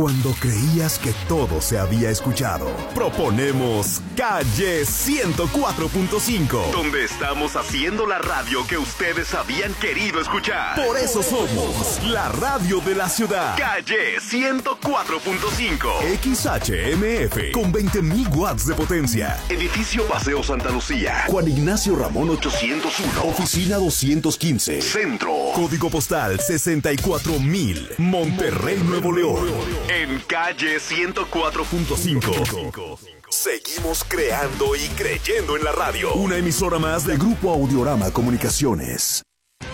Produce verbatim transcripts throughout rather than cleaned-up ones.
Cuando creías que todo se había escuchado, proponemos Calle ciento cuatro punto cinco, donde estamos haciendo la radio que ustedes habían querido escuchar. Por eso somos la radio de la ciudad. Calle ciento cuatro punto cinco, X H M F, con veinte mil watts de potencia. Edificio Paseo Santa Lucía, Juan Ignacio Ramón ochocientos uno, Oficina doscientos quince, Centro. Código postal sesenta y cuatro mil, Monterrey, Nuevo León. En Calle ciento cuatro punto cinco. Seguimos creando y creyendo en la radio. Una emisora más del Grupo Audiorama Comunicaciones.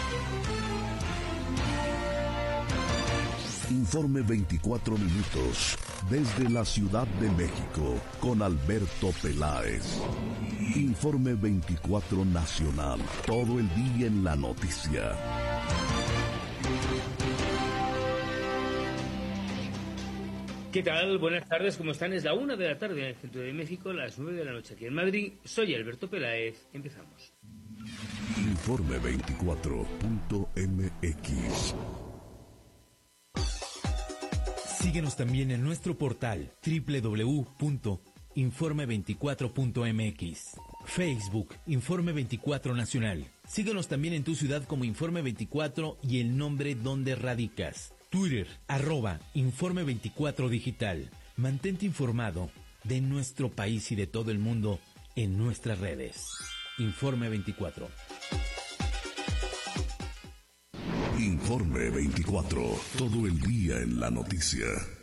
Informe veinticuatro minutos desde la Ciudad de México con Alberto Peláez. Informe veinticuatro nacional, todo el día en la noticia. ¿Qué tal? Buenas tardes, ¿cómo están? Es la una de la tarde en el centro de México, las nueve de la noche aquí en Madrid. Soy Alberto Peláez. Empezamos. Informe veinticuatro punto m x. Síguenos también en nuestro portal doble u doble u doble u punto informe veinticuatro punto m x. Facebook, Informe veinticuatro Nacional. Síguenos también en tu ciudad como Informe veinticuatro y el nombre donde radicas. Twitter, arroba Informe veinticuatro Digital. Mantente informado de nuestro país y de todo el mundo en nuestras redes. Informe veinticuatro. Informe veinticuatro, todo el día en la noticia.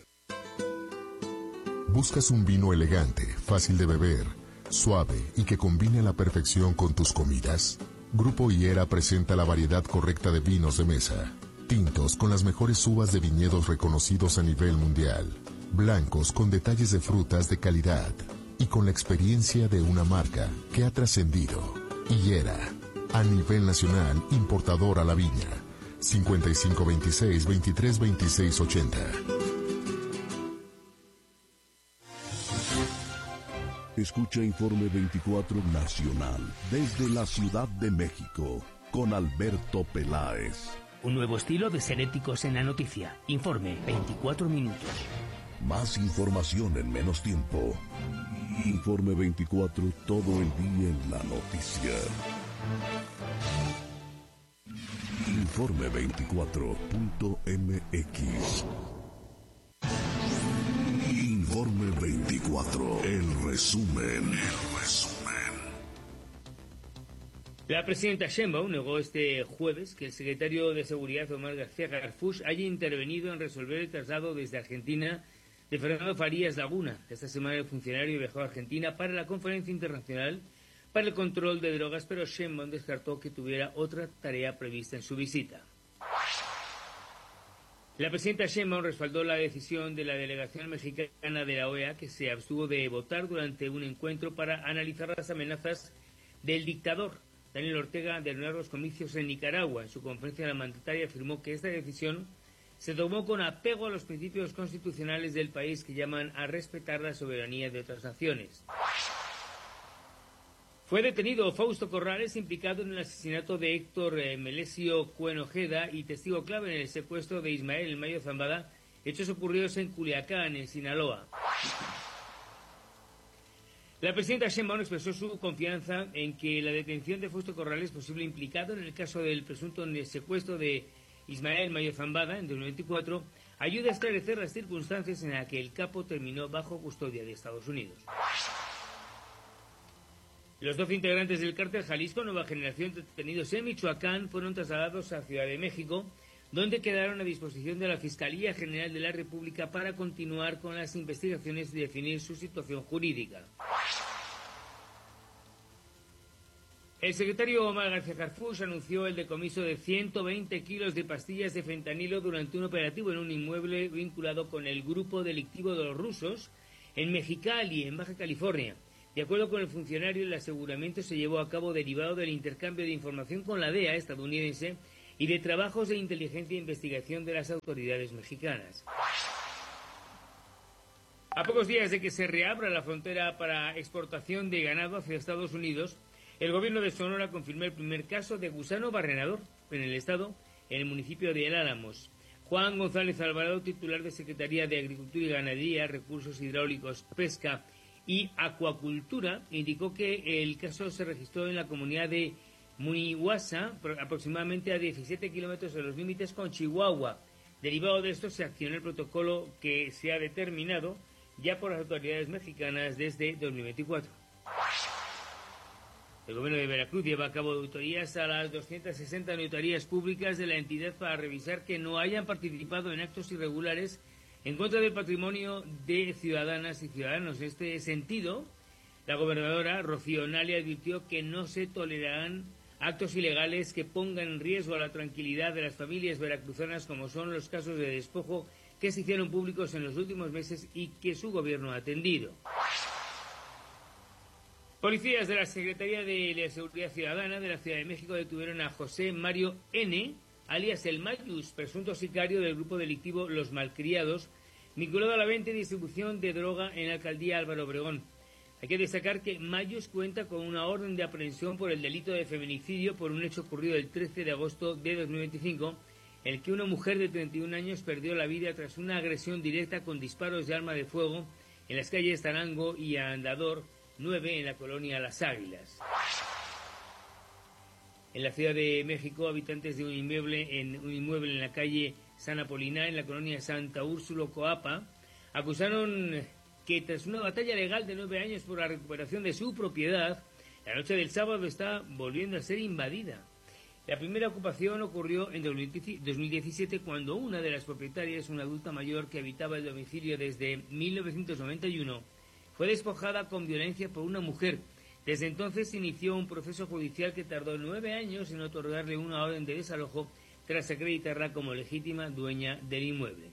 ¿Buscas un vino elegante, fácil de beber, suave y que combine a la perfección con tus comidas? Grupo Higuera presenta la variedad correcta de vinos de mesa. Tintos con las mejores uvas de viñedos reconocidos a nivel mundial. Blancos con detalles de frutas de calidad. Y con la experiencia de una marca que ha trascendido. Higuera, a nivel nacional, importador a la viña. cincuenta y cinco veintiséis, veintitrés veintiséis ochenta. Escucha Informe veinticuatro Nacional desde la Ciudad de México con Alberto Peláez. Un nuevo estilo de ser éticos en la noticia. Informe veinticuatro minutos. Más información en menos tiempo. Informe veinticuatro, todo el día en la noticia. Informe veinticuatro punto m x. Informe veinticuatro, el resumen, el resumen. La presidenta Sheinbaum negó este jueves que el secretario de Seguridad, Omar García Harfuch, haya intervenido en resolver el traslado desde Argentina de Fernando Farías Laguna. Esta semana el funcionario viajó a Argentina para la conferencia internacional para el control de drogas, pero Sheinbaum descartó que tuviera otra tarea prevista en su visita. La presidenta Sheinbaum respaldó la decisión de la delegación mexicana de la O E A, que se abstuvo de votar durante un encuentro para analizar las amenazas del dictador Daniel Ortega de anular los comicios en Nicaragua. En su conferencia, la mandataria afirmó que esta decisión se tomó con apego a los principios constitucionales del país que llaman a respetar la soberanía de otras naciones. Fue detenido Fausto Corrales, implicado en el asesinato de Héctor eh, Melesio Cuen Ojeda y testigo clave en el secuestro de Ismael El Mayo Zambada, hechos ocurridos en Culiacán, en Sinaloa. La presidenta Sheinbaum expresó su confianza en que la detención de Fausto Corrales, posible implicado en el caso del presunto secuestro de Ismael Mayo Zambada en dos mil veinticuatro, ayude a esclarecer las circunstancias en las que el capo terminó bajo custodia de Estados Unidos. Los doce integrantes del cártel Jalisco Nueva Generación detenidos en Michoacán fueron trasladados a Ciudad de México, donde quedaron a disposición de la Fiscalía General de la República para continuar con las investigaciones y definir su situación jurídica. El secretario Omar García Harfuch anunció el decomiso de ciento veinte kilos de pastillas de fentanilo durante un operativo en un inmueble vinculado con el grupo delictivo de los rusos en Mexicali, en Baja California. De acuerdo con el funcionario, el aseguramiento se llevó a cabo derivado del intercambio de información con la D E A estadounidense y de trabajos de inteligencia e investigación de las autoridades mexicanas. A pocos días de que se reabra la frontera para exportación de ganado hacia Estados Unidos, el gobierno de Sonora confirmó el primer caso de gusano barrenador en el estado, en el municipio de El Álamos. Juan González Alvarado, titular de Secretaría de Agricultura y Ganadería, Recursos Hidráulicos, Pesca y Acuacultura, indicó que el caso se registró en la comunidad de Munihuasa, aproximadamente a diecisiete kilómetros de los límites con Chihuahua. Derivado de esto, se accionó el protocolo que se ha determinado ya por las autoridades mexicanas desde dos mil veinticuatro. El gobierno de Veracruz lleva a cabo auditorías a las doscientas sesenta notarías públicas de la entidad para revisar que no hayan participado en actos irregulares en contra del patrimonio de ciudadanas y ciudadanos. En este sentido, la gobernadora Rocío Nale advirtió que no se tolerarán actos ilegales que pongan en riesgo la tranquilidad de las familias veracruzanas, como son los casos de despojo que se hicieron públicos en los últimos meses y que su gobierno ha atendido. Policías de la Secretaría de la Seguridad Ciudadana de la Ciudad de México detuvieron a José Mario N., alias El Mayus, presunto sicario del grupo delictivo Los Malcriados, vinculado a la venta y distribución de droga en la alcaldía Álvaro Obregón. Hay que destacar que Mayus cuenta con una orden de aprehensión por el delito de feminicidio por un hecho ocurrido el trece de agosto de dos mil veinticinco, en el que una mujer de treinta y un años perdió la vida tras una agresión directa con disparos de arma de fuego en las calles Tarango y Andador nueve en la colonia Las Águilas. En la Ciudad de México, habitantes de un inmueble en un inmueble en la calle San Apolinar, en la colonia Santa Úrsulo Coapa, acusaron que tras una batalla legal de nueve años por la recuperación de su propiedad, la noche del sábado está volviendo a ser invadida. La primera ocupación ocurrió en dos mil diecisiete, cuando una de las propietarias, una adulta mayor que habitaba el domicilio desde mil novecientos noventa y uno, fue despojada con violencia por una mujer. Desde entonces se inició un proceso judicial que tardó nueve años en otorgarle una orden de desalojo tras acreditarla como legítima dueña del inmueble.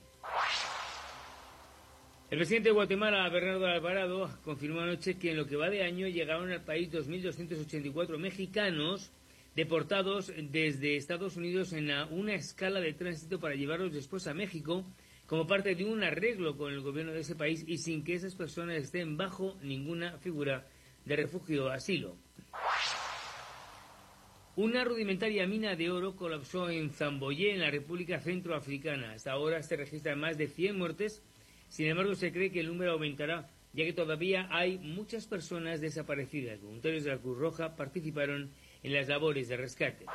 El presidente de Guatemala, Bernardo Alvarado, confirmó anoche que en lo que va de año llegaron al país dos mil doscientos ochenta y cuatro mexicanos deportados desde Estados Unidos en una escala de tránsito para llevarlos después a México, como parte de un arreglo con el gobierno de ese país y sin que esas personas estén bajo ninguna figura de refugio o asilo. Una rudimentaria mina de oro colapsó en Zamboyé, en la República Centroafricana. Hasta ahora se registran más de cien muertes. Sin embargo, se cree que el número aumentará, ya que todavía hay muchas personas desaparecidas. Voluntarios de la Cruz Roja participaron en las labores de rescate.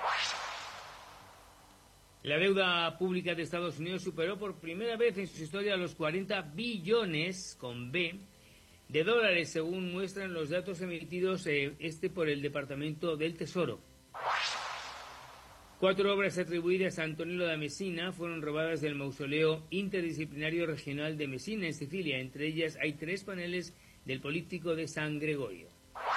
La deuda pública de Estados Unidos superó por primera vez en su historia los cuarenta billones, con B, de dólares, según muestran los datos emitidos eh, este por el Departamento del Tesoro. Cuatro obras atribuidas a Antonino da Messina fueron robadas del mausoleo interdisciplinario regional de Messina, en Sicilia. Entre ellas hay tres paneles del políptico de San Gregorio.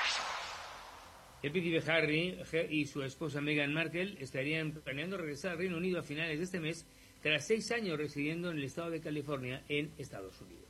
El príncipe Harry y su esposa Meghan Markle estarían planeando regresar al Reino Unido a finales de este mes, tras seis años residiendo en el estado de California, en Estados Unidos.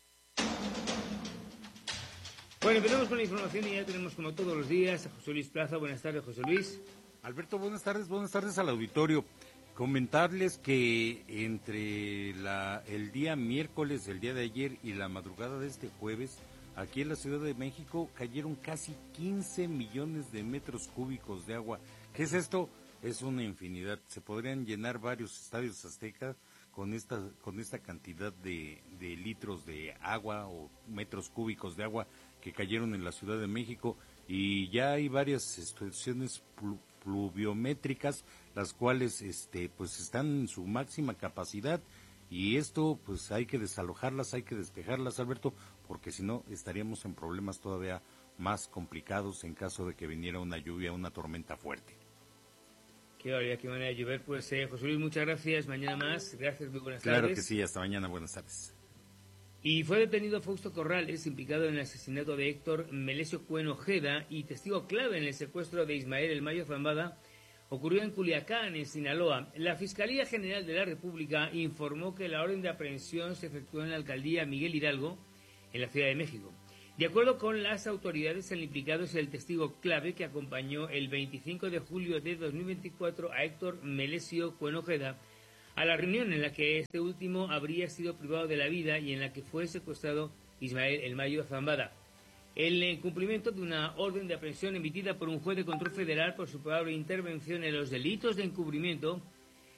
Bueno, empezamos con la información y ya tenemos, como todos los días, a José Luis Plaza. Buenas tardes, José Luis. Alberto, buenas tardes, buenas tardes al auditorio. Comentarles que entre la, el día miércoles, el día de ayer y la madrugada de este jueves, aquí en la Ciudad de México cayeron casi quince millones de metros cúbicos de agua. ¿Qué es esto? Es una infinidad. Se podrían llenar varios estadios aztecas con esta con esta cantidad de, de litros de agua o metros cúbicos de agua que cayeron en la Ciudad de México, y ya hay varias estaciones pl- pluviométricas, las cuales este pues están en su máxima capacidad, y esto pues hay que desalojarlas, hay que despejarlas, Alberto, porque si no estaríamos en problemas todavía más complicados en caso de que viniera una lluvia, una tormenta fuerte. Qué barbaridad, qué manera de llover. Pues eh, José Luis, muchas gracias, mañana más, gracias, muy buenas claro tardes. Claro que sí, hasta mañana, buenas tardes. Y fue detenido Fausto Corrales, implicado en el asesinato de Héctor Melesio Cuen Ojeda y testigo clave en el secuestro de Ismael El Mayo Zambada. Ocurrió en Culiacán, en Sinaloa. La Fiscalía General de la República informó que la orden de aprehensión se efectuó en la alcaldía Miguel Hidalgo, en la Ciudad de México. De acuerdo con las autoridades, el implicado es el testigo clave que acompañó el veinticinco de julio de dos mil veinticuatro a Héctor Melesio Cuen Ojeda a la reunión en la que este último habría sido privado de la vida y en la que fue secuestrado Ismael El Mayo Zambada. El cumplimiento de una orden de aprehensión emitida por un juez de control federal por su probable intervención en los delitos de encubrimiento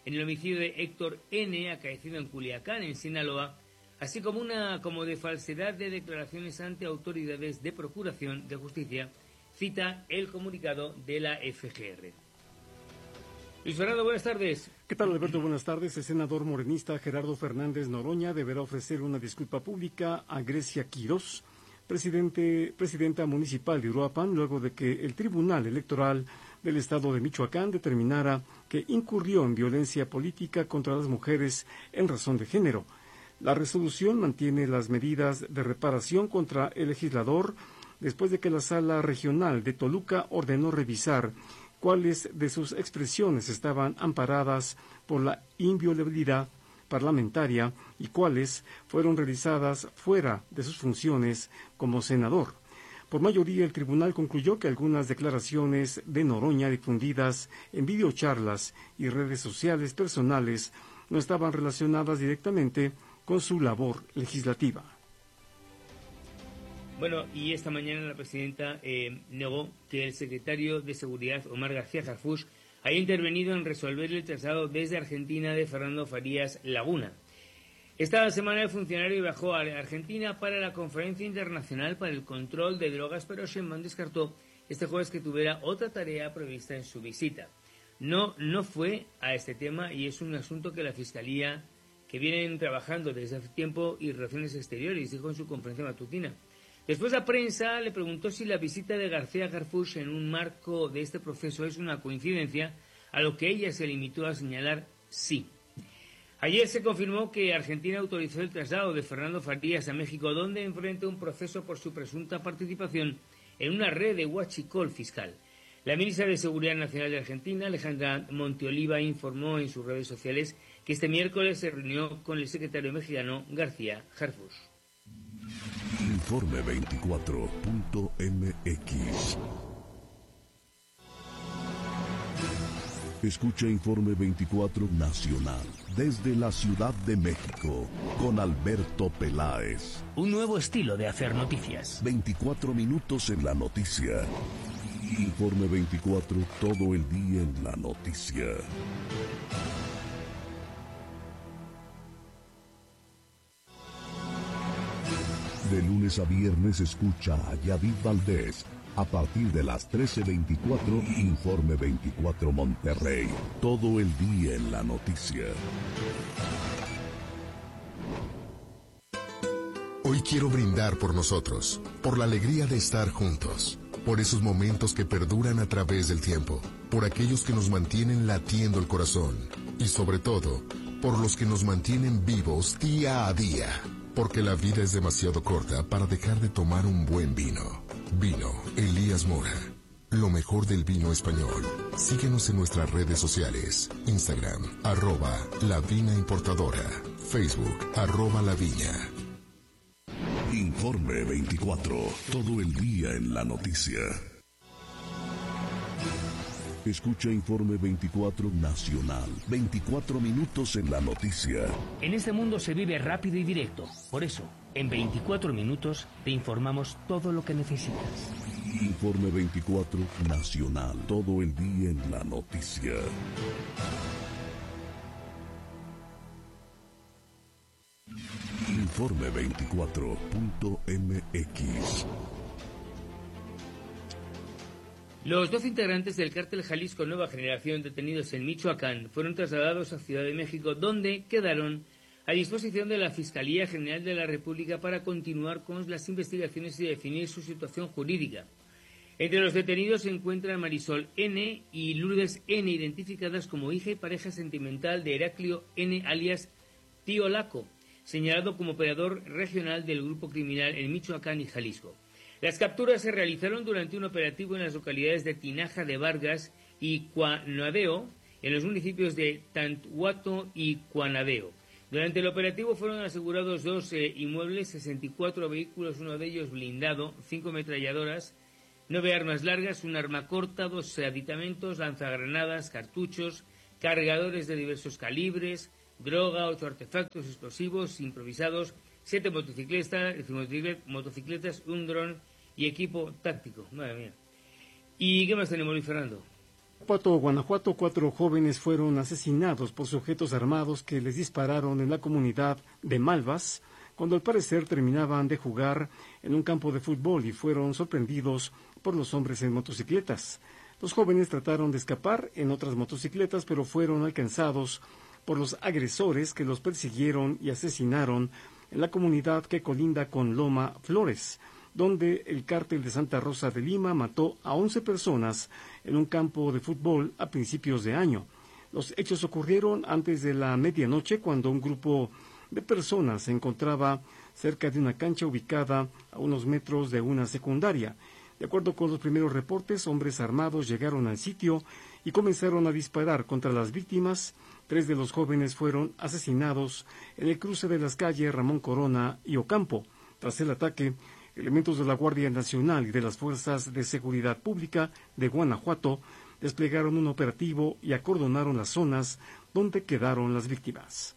en el homicidio de Héctor N., acaecido en Culiacán, en Sinaloa, así como una como de falsedad de declaraciones ante autoridades de procuración de justicia, cita el comunicado de la F G R. Luis Fernando, buenas tardes. ¿Qué tal, Alberto? Buenas tardes. El senador morenista Gerardo Fernández Noroña deberá ofrecer una disculpa pública a Grecia Quirós, presidente, presidenta municipal de Uruapan, luego de que el Tribunal Electoral del Estado de Michoacán determinara que incurrió en violencia política contra las mujeres en razón de género. La resolución mantiene las medidas de reparación contra el legislador después de que la Sala Regional de Toluca ordenó revisar cuáles de sus expresiones estaban amparadas por la inviolabilidad parlamentaria y cuáles fueron realizadas fuera de sus funciones como senador. Por mayoría, el tribunal concluyó que algunas declaraciones de Noroña difundidas en videocharlas y redes sociales personales no estaban relacionadas directamente con su labor legislativa. Bueno, y esta mañana la presidenta eh, negó que el secretario de Seguridad, Omar García Harfuch, haya intervenido en resolver el traslado desde Argentina de Fernando Farías Laguna. Esta semana el funcionario viajó a Argentina para la Conferencia Internacional para el Control de Drogas, pero Sheinbaum descartó este jueves que tuviera otra tarea prevista en su visita. No, no fue a este tema y es un asunto que la Fiscalía, que vienen trabajando desde hace tiempo, y Relaciones Exteriores, dijo en su conferencia matutina. Después la prensa le preguntó si la visita de García Harfuch en un marco de este proceso es una coincidencia, a lo que ella se limitó a señalar sí. Ayer se confirmó que Argentina autorizó el traslado de Fernando Farías a México, donde enfrenta un proceso por su presunta participación en una red de huachicol fiscal. La ministra de Seguridad Nacional de Argentina, Alejandra Monteoliva, informó en sus redes sociales que este miércoles se reunió con el secretario mexicano García Harfuch. Informe veinticuatro punto m x. Escucha Informe veinticuatro Nacional desde la Ciudad de México con Alberto Peláez. Un nuevo estilo de hacer noticias. veinticuatro minutos en la noticia. Informe veinticuatro, todo el día en la noticia. De lunes a viernes escucha a Yadid Valdés. A partir de las trece veinticuatro, Informe veinticuatro Monterrey. Todo el día en la noticia. Hoy quiero brindar por nosotros, por la alegría de estar juntos, por esos momentos que perduran a través del tiempo, por aquellos que nos mantienen latiendo el corazón y sobre todo, por los que nos mantienen vivos día a día. Porque la vida es demasiado corta para dejar de tomar un buen vino. Vino Elías Mora. Lo mejor del vino español. Síguenos en nuestras redes sociales. Instagram, arroba La Vina Importadora. Facebook, arroba La Viña. Informe veinticuatro. Todo el día en la noticia. Escucha Informe veinticuatro Nacional. veinticuatro minutos en la noticia. En este mundo se vive rápido y directo. Por eso, en veinticuatro minutos te informamos todo lo que necesitas. Informe veinticuatro Nacional. Todo el día en la noticia. Informe veinticuatro punto m x. Los doce integrantes del cártel Jalisco Nueva Generación detenidos en Michoacán fueron trasladados a Ciudad de México, donde quedaron a disposición de la Fiscalía General de la República para continuar con las investigaciones y definir su situación jurídica. Entre los detenidos se encuentran Marisol N. y Lourdes N., identificadas como hija y pareja sentimental de Heraclio N., alias Tío Laco, señalado como operador regional del grupo criminal en Michoacán y Jalisco. Las capturas se realizaron durante un operativo en las localidades de Tinaja de Vargas y Cuanadeo, en los municipios de Tantuato y Cuanadeo. Durante el operativo fueron asegurados dos eh, inmuebles, sesenta y cuatro vehículos, uno de ellos blindado, cinco ametralladoras, nueve armas largas, un arma corta, dos aditamentos, lanzagranadas, cartuchos, cargadores de diversos calibres, droga, ocho artefactos explosivos improvisados, siete motocicletas, motocicletas, un dron y equipo táctico. Madre mía. ¿Y qué más tenemos, Luis Fernando? Irapuato, Guanajuato, cuatro jóvenes fueron asesinados por sujetos armados que les dispararon en la comunidad de Malvas, cuando al parecer terminaban de jugar en un campo de fútbol y fueron sorprendidos por los hombres en motocicletas. Los jóvenes trataron de escapar en otras motocicletas, pero fueron alcanzados por los agresores que los persiguieron y asesinaron en la comunidad que colinda con Loma Flores, donde el cártel de Santa Rosa de Lima mató a once personas en un campo de fútbol a principios de año. Los hechos ocurrieron antes de la medianoche, cuando un grupo de personas se encontraba cerca de una cancha ubicada a unos metros de una secundaria. De acuerdo con los primeros reportes, hombres armados llegaron al sitio y comenzaron a disparar contra las víctimas. Tres de los jóvenes fueron asesinados en el cruce de las calles Ramón Corona y Ocampo. Tras el ataque, elementos de la Guardia Nacional y de las Fuerzas de Seguridad Pública de Guanajuato desplegaron un operativo y acordonaron las zonas donde quedaron las víctimas.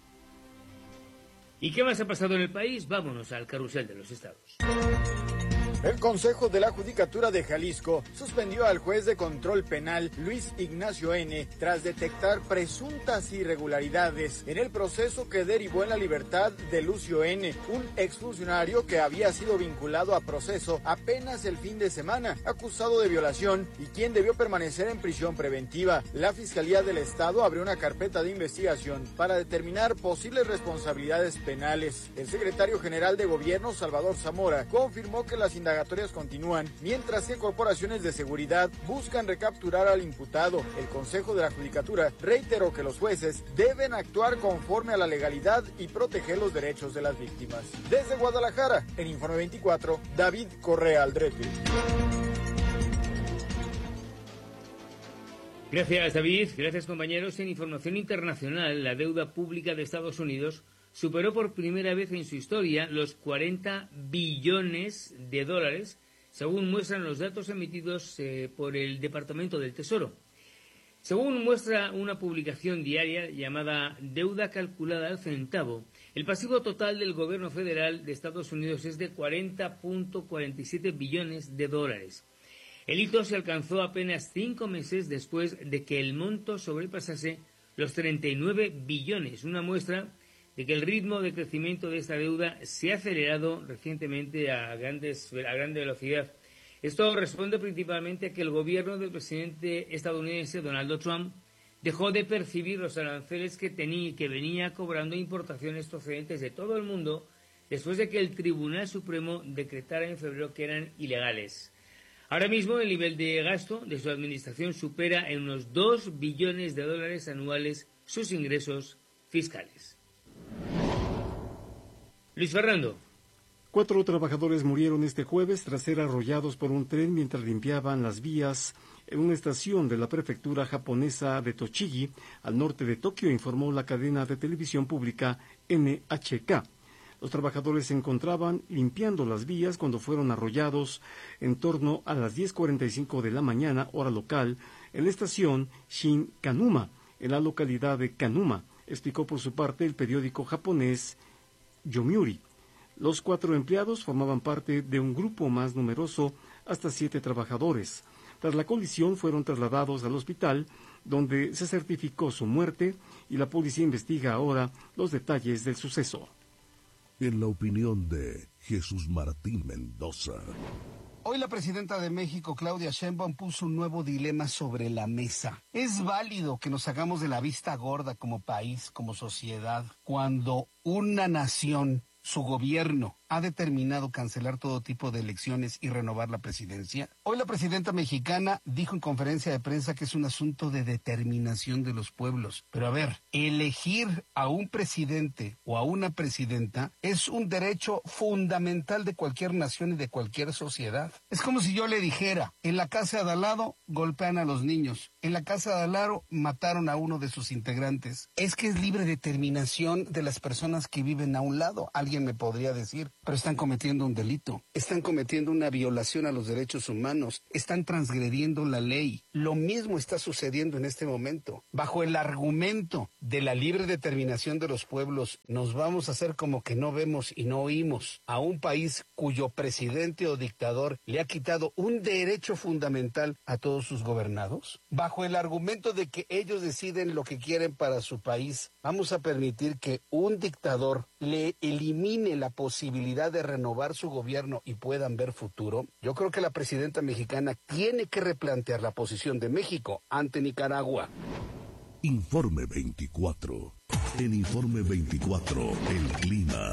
¿Y qué más ha pasado en el país? Vámonos al carrusel de los estados. El Consejo de la Judicatura de Jalisco suspendió al juez de control penal Luis Ignacio N. tras detectar presuntas irregularidades en el proceso que derivó en la libertad de Lucio N., un exfuncionario que había sido vinculado a proceso apenas el fin de semana, acusado de violación y quien debió permanecer en prisión preventiva. La Fiscalía del Estado abrió una carpeta de investigación para determinar posibles responsabilidades penales. El secretario general de Gobierno, Salvador Zamora, confirmó que las indagatorias continúan, mientras que corporaciones de seguridad buscan recapturar al imputado. El Consejo de la Judicatura reiteró que los jueces deben actuar conforme a la legalidad y proteger los derechos de las víctimas. Desde Guadalajara, en Informe veinticuatro, David Correa Aldrete. Gracias, David. Gracias, compañeros. En información internacional, la deuda pública de Estados Unidos superó por primera vez en su historia los cuarenta billones de dólares, según muestran los datos emitidos eh, por el Departamento del Tesoro. Según muestra una publicación diaria llamada Deuda calculada al centavo, el pasivo total del gobierno federal de Estados Unidos es de cuarenta punto cuarenta y siete billones de dólares. El hito se alcanzó apenas cinco meses después de que el monto sobrepasase los treinta y nueve billones, una muestra de que el ritmo de crecimiento de esta deuda se ha acelerado recientemente a, grandes, a gran velocidad. Esto responde principalmente a que el gobierno del presidente estadounidense Donald Trump dejó de percibir los aranceles que, tenía, que venía cobrando importaciones procedentes de todo el mundo después de que el Tribunal Supremo decretara en febrero que eran ilegales. Ahora mismo el nivel de gasto de su administración supera en unos dos billones de dólares anuales sus ingresos fiscales. Luis Fernando. Cuatro trabajadores murieron este jueves tras ser arrollados por un tren mientras limpiaban las vías en una estación de la prefectura japonesa de Tochigi, al norte de Tokio, informó la cadena de televisión pública N H K. Los trabajadores se encontraban limpiando las vías cuando fueron arrollados en torno a las diez cuarenta y cinco de la mañana, hora local, en la estación Shinkanuma, en la localidad de Kanuma, explicó por su parte el periódico japonés Yomiuri. Los cuatro empleados formaban parte de un grupo más numeroso, hasta siete trabajadores. Tras la colisión fueron trasladados al hospital, donde se certificó su muerte, y la policía investiga ahora los detalles del suceso. En la opinión de Jesús Martín Mendoza. Hoy la presidenta de México, Claudia Sheinbaum, puso un nuevo dilema sobre la mesa. ¿Es válido que nos hagamos de la vista gorda como país, como sociedad, cuando una nación, su gobierno, ha determinado cancelar todo tipo de elecciones y renovar la presidencia? Hoy la presidenta mexicana dijo en conferencia de prensa que es un asunto de determinación de los pueblos. Pero a ver, elegir a un presidente o a una presidenta es un derecho fundamental de cualquier nación y de cualquier sociedad. Es como si yo le dijera, en la casa de al lado golpean a los niños, en la casa de al lado mataron a uno de sus integrantes. Es que es libre determinación de las personas que viven a un lado, alguien me podría decir. pero están cometiendo un delito, están cometiendo una violación a los derechos humanos, están transgrediendo la ley. Lo mismo está sucediendo en este momento. Bajo el argumento de la libre determinación de los pueblos, nos vamos a hacer como que no vemos y no oímos a un país cuyo presidente o dictador le ha quitado un derecho fundamental a todos sus gobernados. Bajo el argumento de que ellos deciden lo que quieren para su país, vamos a permitir que un dictador le elimine la posibilidad de renovar su gobierno y puedan ver futuro. Yo creo que la presidenta mexicana tiene que replantear la posición de México ante Nicaragua. Informe veinticuatro. En Informe veinticuatro, el clima.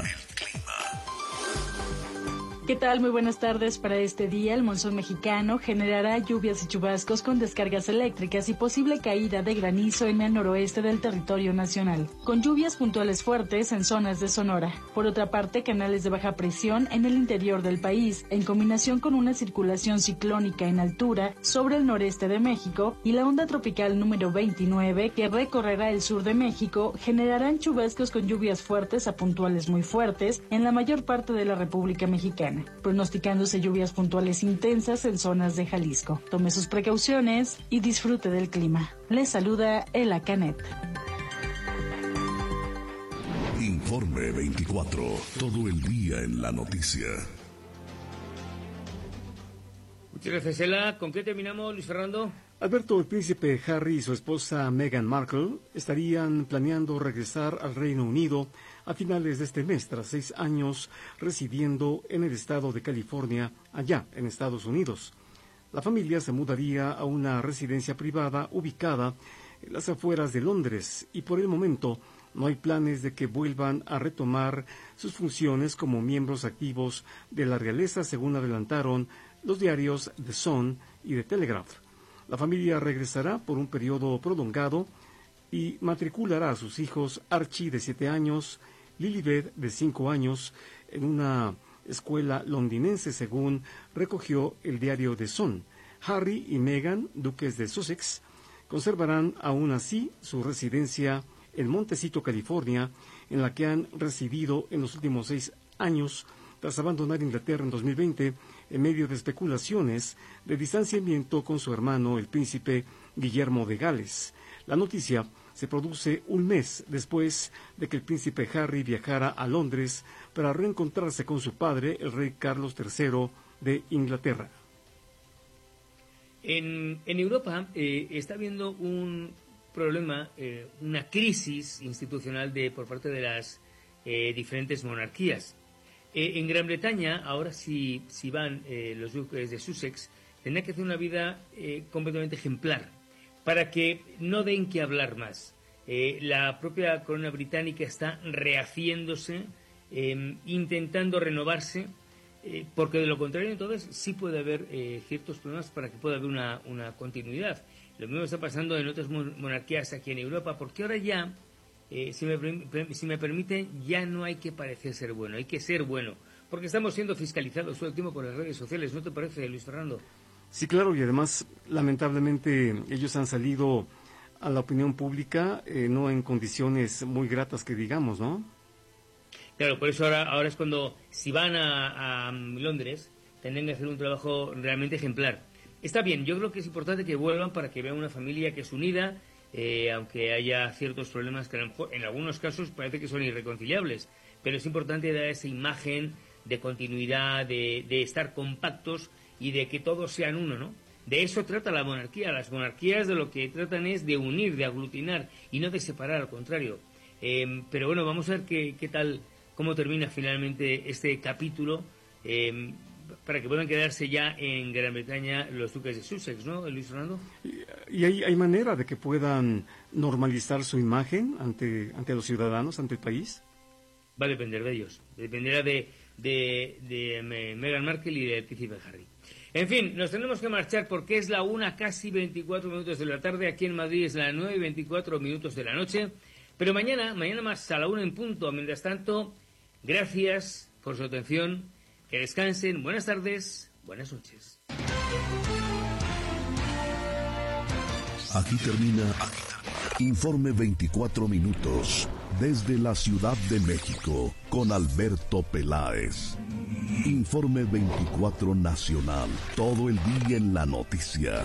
¿Qué tal? Muy buenas tardes. Para este día, el monzón mexicano generará lluvias y chubascos con descargas eléctricas y posible caída de granizo en el noroeste del territorio nacional, con lluvias puntuales fuertes en zonas de Sonora. Por otra parte, canales de baja presión en el interior del país, en combinación con una circulación ciclónica en altura sobre el noreste de México y la onda tropical número veintinueve que recorrerá el sur de México, generarán chubascos con lluvias fuertes a puntuales muy fuertes en la mayor parte de la República Mexicana, pronosticándose lluvias puntuales intensas en zonas de Jalisco. Tome sus precauciones y disfrute del clima. Les saluda Ela Canet. Informe veinticuatro. Todo el día en la noticia. Muchas gracias, Ela. ¿Con qué terminamos, Luis Fernando? Alberto, el príncipe Harry y su esposa Meghan Markle estarían planeando regresar al Reino Unido a finales de este mes, tras seis años residiendo en el estado de California, allá en Estados Unidos. La familia se mudaría a una residencia privada ubicada en las afueras de Londres y por el momento no hay planes de que vuelvan a retomar sus funciones como miembros activos de la realeza, según adelantaron los diarios The Sun y The Telegraph. La familia regresará por un periodo prolongado y matriculará a sus hijos Archie, de siete años, Lilibet, de cinco años, en una escuela londinense, según recogió el diario The Sun. Harry y Meghan, duques de Sussex, conservarán aún así su residencia en Montecito, California, en la que han residido en los últimos seis años, tras abandonar Inglaterra en dos mil veinte, en medio de especulaciones de distanciamiento con su hermano, el príncipe Guillermo de Gales. La noticia se produce un mes después de que el príncipe Harry viajara a Londres para reencontrarse con su padre, el rey Carlos tercero de Inglaterra. En, en Europa eh, está habiendo un problema, eh, una crisis institucional de por parte de las eh, diferentes monarquías. Eh, en Gran Bretaña, ahora si, si van eh, los duques de Sussex, tendrán que hacer una vida eh, completamente ejemplar para que no den que hablar más. Eh, la propia corona británica está rehaciéndose, eh, intentando renovarse, eh, porque de lo contrario entonces sí puede haber eh, ciertos problemas para que pueda haber una, una continuidad. Lo mismo está pasando en otras monarquías aquí en Europa, porque ahora ya, eh, si, me, si me permiten, ya no hay que parecer ser bueno, hay que ser bueno, porque estamos siendo fiscalizados todo el tiempo por las redes sociales, ¿no te parece, Luis Fernando? Sí, claro, y además, lamentablemente, ellos han salido a la opinión pública eh, no en condiciones muy gratas que digamos, ¿no? Claro, por eso ahora, ahora es cuando, si van a, a Londres, tendrán que hacer un trabajo realmente ejemplar. Está bien, yo creo que es importante que vuelvan para que vean una familia que es unida, eh, aunque haya ciertos problemas que a lo mejor en algunos casos parece que son irreconciliables, pero es importante dar esa imagen de continuidad, de, de estar compactos y de que todos sean uno, ¿no? De eso trata la monarquía. Las monarquías de lo que tratan es de unir, de aglutinar y no de separar, al contrario. Eh, pero bueno, vamos a ver qué, qué tal, cómo termina finalmente este capítulo, eh, para que puedan quedarse ya en Gran Bretaña los duques de Sussex, ¿no, Luis Fernando? ¿Y, y hay, hay manera de que puedan normalizar su imagen ante, ante los ciudadanos, ante el país? Va a depender de ellos. Dependerá de, de, de, de Meghan Markle y del príncipe Harry. En fin, nos tenemos que marchar porque es la una, casi veinticuatro minutos de la tarde. Aquí en Madrid es la nueve y veinticuatro minutos de la noche. Pero mañana, mañana más a la una en punto. Mientras tanto, gracias por su atención. Que descansen. Buenas tardes. Buenas noches. Aquí termina Informe veinticuatro minutos desde la Ciudad de México con Alberto Peláez. Informe veinticuatro Nacional, todo el día en la noticia.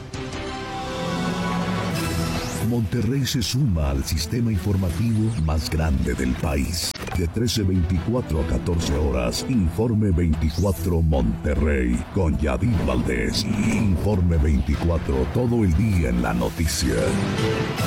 Monterrey se suma al sistema informativo más grande del país. De trece veinticuatro a catorce horas, Informe veinticuatro Monterrey, con Yadid Valdés. Informe veinticuatro, todo el día en la noticia.